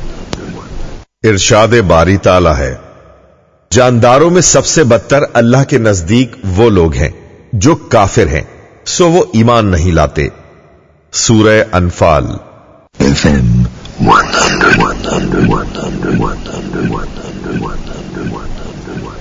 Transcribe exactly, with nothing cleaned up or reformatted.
इरशाद बारी ताला है, जानदारों में सबसे बदतर अल्लाह के नजदीक वो लोग हैं जो काफिर हैं, सो वो ईमान नहीं लाते। सूरह अनफाल। F M one hundred, one hundred, one hundred, one hundred, one hundred, one hundred, one hundred, one hundred.